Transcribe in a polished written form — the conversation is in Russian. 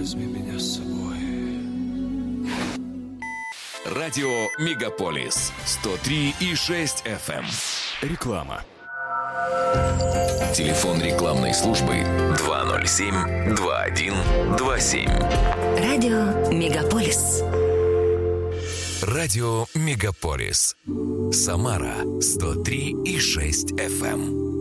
возьми меня с собой. Радио Мегаполис 103,6 FM. Реклама. Телефон рекламной службы 207-2127. Радио Мегаполис. Радио Мегаполис. Самара 103,6 FM.